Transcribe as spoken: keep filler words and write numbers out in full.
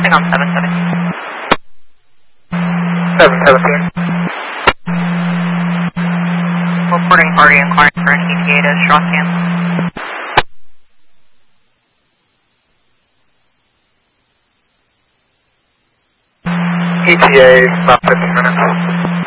Hang on, seven seven. seven seventeen. Reporting party inquiring for an E T A to Strontium. E T A, about fifteen minutes.